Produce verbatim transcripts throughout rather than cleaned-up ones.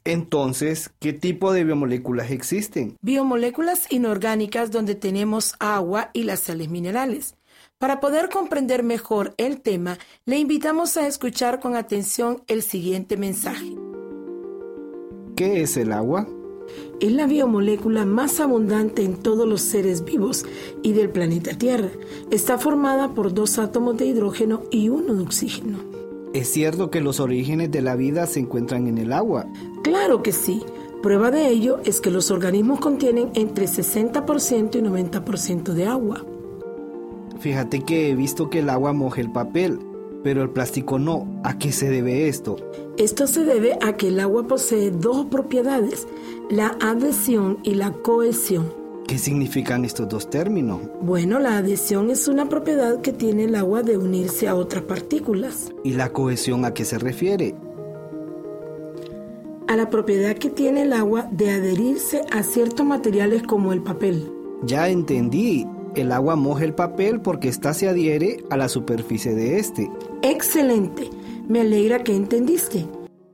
Entonces, ¿qué tipo de biomoléculas existen? Biomoléculas inorgánicas donde tenemos agua y las sales minerales. Para poder comprender mejor el tema, le invitamos a escuchar con atención el siguiente mensaje. ¿Qué es el agua? Es la biomolécula más abundante en todos los seres vivos y del planeta Tierra. Está formada por dos átomos de hidrógeno y uno de oxígeno. ¿Es cierto que los orígenes de la vida se encuentran en el agua? Claro que sí. Prueba de ello es que los organismos contienen entre sesenta por ciento y noventa por ciento de agua. Fíjate que he visto que el agua moja el papel, pero el plástico no. ¿A qué se debe esto? Esto se debe a que el agua posee dos propiedades, la adhesión y la cohesión. ¿Qué significan estos dos términos? Bueno, la adhesión es una propiedad que tiene el agua de unirse a otras partículas. ¿Y la cohesión a qué se refiere? A la propiedad que tiene el agua de adherirse a ciertos materiales como el papel. Ya entendí. El agua moja el papel porque ésta se adhiere a la superficie de este. ¡Excelente! Me alegra que entendiste.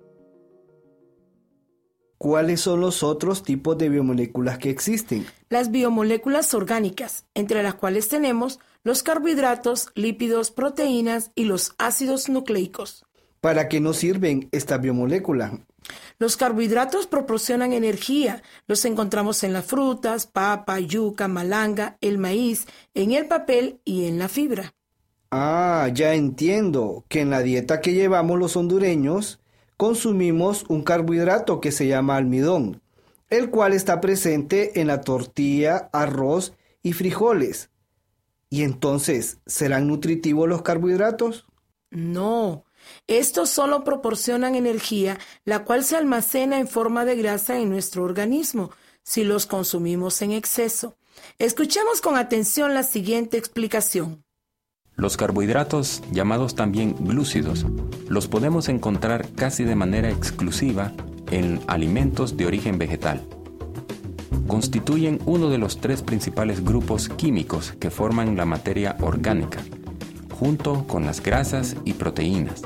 ¿Cuáles son los otros tipos de biomoléculas que existen? Las biomoléculas orgánicas, entre las cuales tenemos los carbohidratos, lípidos, proteínas y los ácidos nucleicos. ¿Para qué nos sirven estas biomoléculas? Los carbohidratos proporcionan energía. Los encontramos en las frutas, papa, yuca, malanga, el maíz, en el papel y en la fibra. Ah, ya entiendo que en la dieta que llevamos los hondureños consumimos un carbohidrato que se llama almidón, el cual está presente en la tortilla, arroz y frijoles. ¿Y entonces serán nutritivos los carbohidratos? No. Estos solo proporcionan energía, la cual se almacena en forma de grasa en nuestro organismo si los consumimos en exceso. Escuchemos con atención la siguiente explicación. Los carbohidratos, llamados también glúcidos, los podemos encontrar casi de manera exclusiva en alimentos de origen vegetal. Constituyen uno de los tres principales grupos químicos que forman la materia orgánica, junto con las grasas y proteínas.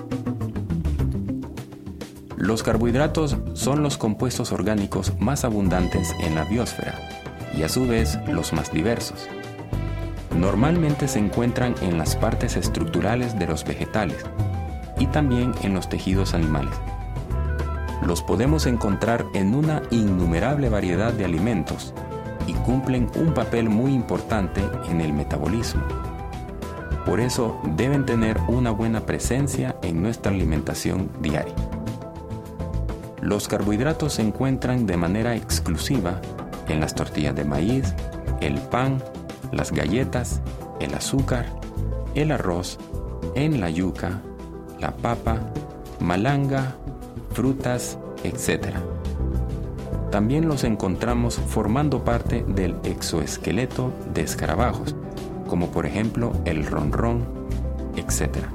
Los carbohidratos son los compuestos orgánicos más abundantes en la biosfera y a su vez los más diversos. Normalmente se encuentran en las partes estructurales de los vegetales y también en los tejidos animales. Los podemos encontrar en una innumerable variedad de alimentos y cumplen un papel muy importante en el metabolismo. Por eso deben tener una buena presencia en nuestra alimentación diaria. Los carbohidratos se encuentran de manera exclusiva en las tortillas de maíz, el pan, las galletas, el azúcar, el arroz, en la yuca, la papa, malanga, frutas, etcétera. También los encontramos formando parte del exoesqueleto de escarabajos, como por ejemplo el ronrón, etcétera.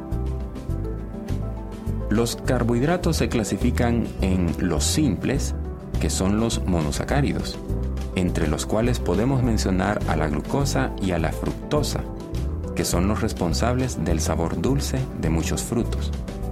Los carbohidratos se clasifican en los simples, que son los monosacáridos, entre los cuales podemos mencionar a la glucosa y a la fructosa, que son los responsables del sabor dulce de muchos frutos.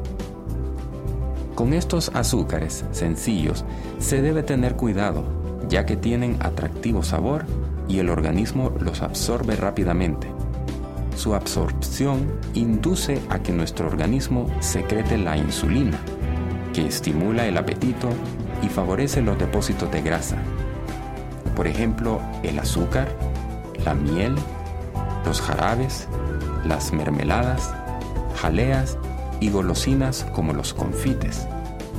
Con estos azúcares sencillos se debe tener cuidado, ya que tienen atractivo sabor y el organismo los absorbe rápidamente. Su absorción induce a que nuestro organismo secrete la insulina, que estimula el apetito y favorece los depósitos de grasa. Por ejemplo, el azúcar, la miel, los jarabes, las mermeladas, jaleas y golosinas como los confites.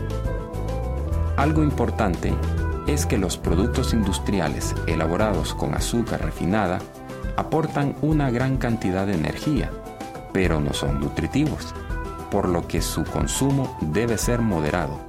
Algo importante es que los productos industriales elaborados con azúcar refinada aportan una gran cantidad de energía, pero no son nutritivos, por lo que su consumo debe ser moderado.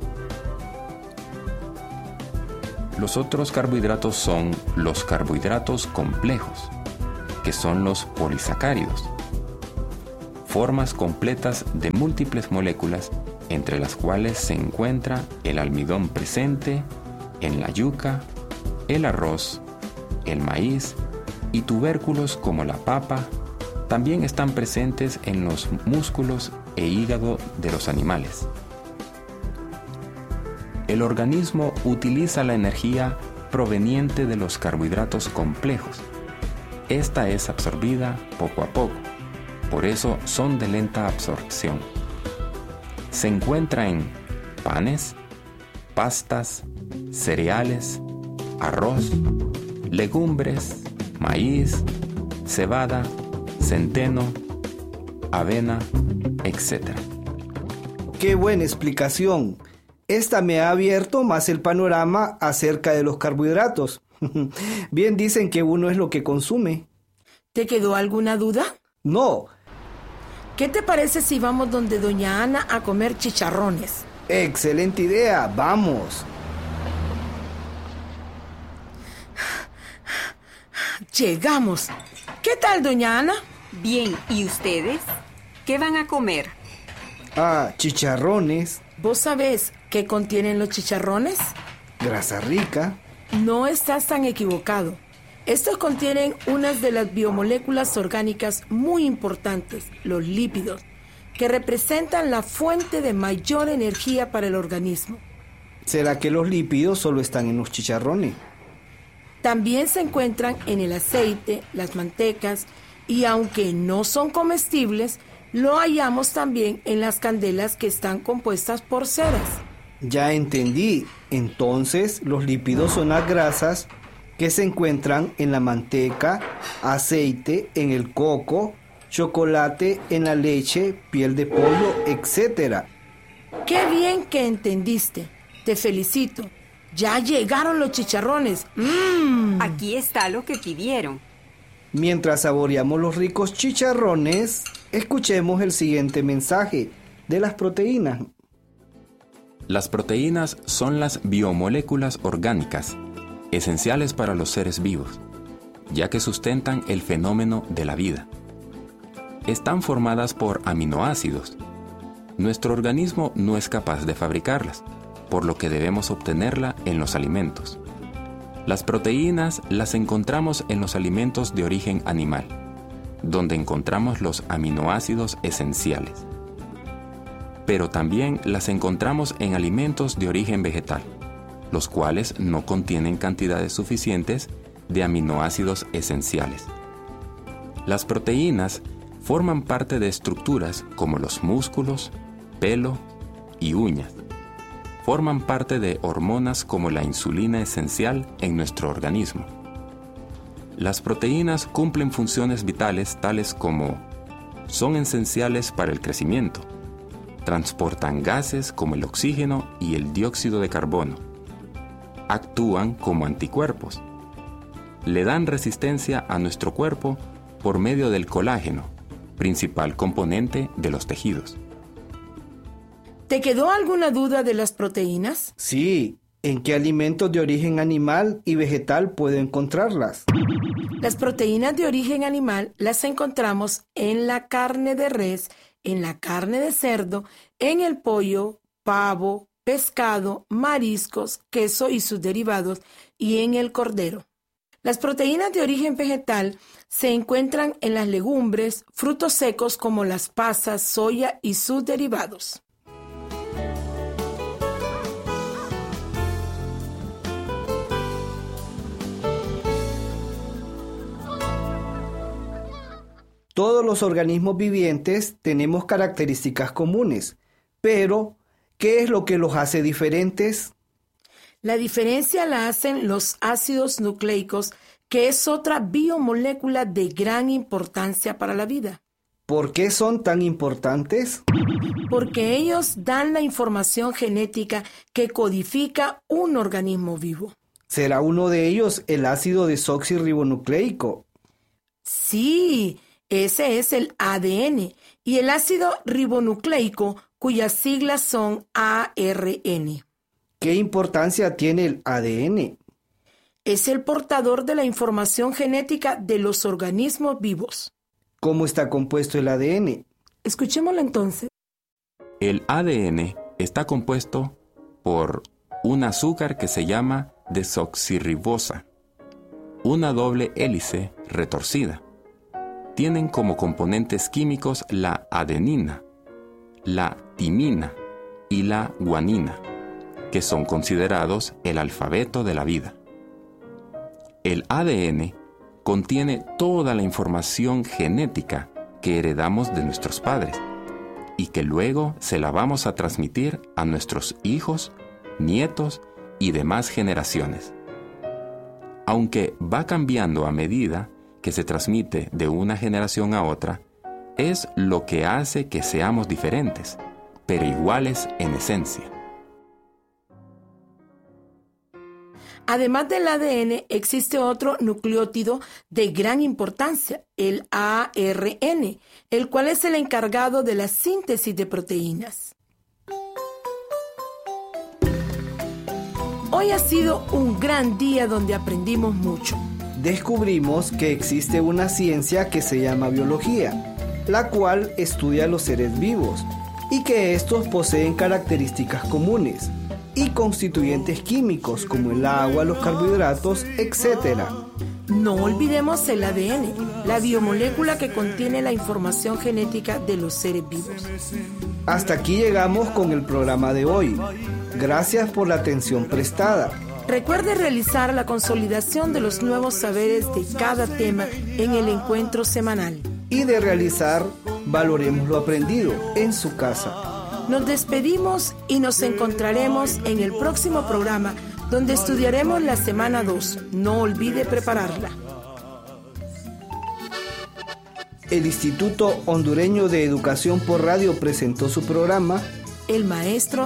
Los otros carbohidratos son los carbohidratos complejos, que son los polisacáridos, formas completas de múltiples moléculas, entre las cuales se encuentra el almidón presente en la yuca, el arroz, el maíz y tubérculos como la papa. También están presentes en los músculos e hígado de los animales. el organismo utiliza la energía proveniente de los carbohidratos complejos. Esta es absorbida poco a poco, por eso son de lenta absorción. Se encuentra en panes, pastas, cereales, arroz, legumbres, maíz, cebada, centeno, avena, etcétera. ¡Qué buena explicación! Esta me ha abierto más el panorama acerca de los carbohidratos. Bien dicen que uno es lo que consume. ¿Te quedó alguna duda? No. ¿Qué te parece si vamos donde doña Ana a comer chicharrones? Excelente idea, vamos. Llegamos. ¿Qué tal, doña Ana? Bien, ¿y ustedes? ¿Qué van a comer? Ah, chicharrones. ¿Vos sabés qué contienen los chicharrones? Grasa rica. No estás tan equivocado. Estos contienen unas de las biomoléculas orgánicas muy importantes, los lípidos, que representan la fuente de mayor energía para el organismo. ¿Será que los lípidos solo están en los chicharrones? También se encuentran en el aceite, las mantecas, y aunque no son comestibles, lo hallamos también en las candelas que están compuestas por ceras. Ya entendí. Entonces, los lípidos son las grasas que se encuentran en la manteca, aceite, en el coco, chocolate, en la leche, piel de pollo, etcétera. ¡Qué bien que entendiste! Te felicito. Ya llegaron los chicharrones. ¡Mmm! Aquí está lo que pidieron. Mientras saboreamos los ricos chicharrones, escuchemos el siguiente mensaje de las proteínas. Las proteínas son las biomoléculas orgánicas, esenciales para los seres vivos, ya que sustentan el fenómeno de la vida. Están formadas por aminoácidos. Nuestro organismo no es capaz de fabricarlas, por lo que debemos obtenerla en los alimentos. Las proteínas las encontramos en los alimentos de origen animal, donde encontramos los aminoácidos esenciales. Pero también las encontramos en alimentos de origen vegetal, los cuales no contienen cantidades suficientes de aminoácidos esenciales. Las proteínas forman parte de estructuras como los músculos, pelo y uñas. Forman parte de hormonas como la insulina esencial en nuestro organismo. Las proteínas cumplen funciones vitales tales como son esenciales para el crecimiento, transportan gases como el oxígeno y el dióxido de carbono, actúan como anticuerpos, le dan resistencia a nuestro cuerpo por medio del colágeno, principal componente de los tejidos. ¿Te quedó alguna duda de las proteínas? Sí, ¿en qué alimentos de origen animal y vegetal puedo encontrarlas? Las proteínas de origen animal las encontramos en la carne de res, en la carne de cerdo, en el pollo, pavo, pescado, mariscos, queso y sus derivados, y en el cordero. Las proteínas de origen vegetal se encuentran en las legumbres, frutos secos como las pasas, soya y sus derivados. Todos los organismos vivientes tenemos características comunes, pero ¿qué es lo que los hace diferentes? La diferencia la hacen los ácidos nucleicos, que es otra biomolécula de gran importancia para la vida. ¿Por qué son tan importantes? Porque ellos dan la información genética que codifica un organismo vivo. ¿Será uno de ellos el ácido desoxirribonucleico? Sí, ese es el A D N, y el ácido ribonucleico, cuyas siglas son A R N. ¿Qué importancia tiene el A D N? Es el portador de la información genética de los organismos vivos. ¿Cómo está compuesto el A D N? Escuchémoslo entonces. El A D N está compuesto por un azúcar que se llama desoxirribosa, una doble hélice retorcida. Tienen como componentes químicos la adenina, la timina y la guanina. que son considerados el alfabeto de la vida. El A D N contiene toda la información genética que heredamos de nuestros padres y que luego se la vamos a transmitir a nuestros hijos, nietos y demás generaciones. Aunque va cambiando a medida que se transmite de una generación a otra, es lo que hace que seamos diferentes, pero iguales en esencia. Además del A D N, existe otro nucleótido de gran importancia, el A R N, el cual es el encargado de la síntesis de proteínas. Hoy ha sido un gran día donde aprendimos mucho. Descubrimos que existe una ciencia que se llama biología, la cual estudia los seres vivos y que estos poseen características comunes y constituyentes químicos como el agua, los carbohidratos, etcétera. No olvidemos el A D N, la biomolécula que contiene la información genética de los seres vivos. Hasta aquí llegamos con el programa de hoy. Gracias por la atención prestada. Recuerde realizar la consolidación de los nuevos saberes de cada tema en el encuentro semanal. Y de realizar Valoremos lo aprendido en su casa. Nos despedimos y nos encontraremos en el próximo programa donde estudiaremos la semana dos. No olvide prepararla. El Instituto Hondureño de Educación por Radio presentó su programa El maestro